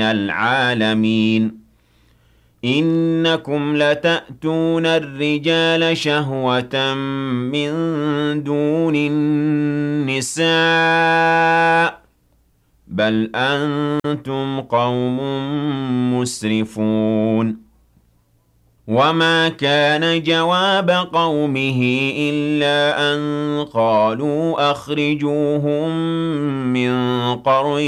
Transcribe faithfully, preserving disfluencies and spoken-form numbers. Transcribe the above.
العالمين إنكم لتأتون الرجال شهوة من دون النساء بل أنتم قوم مسرفون وما كان جواب قومه إلا أن قالوا أخرجوهم من قرية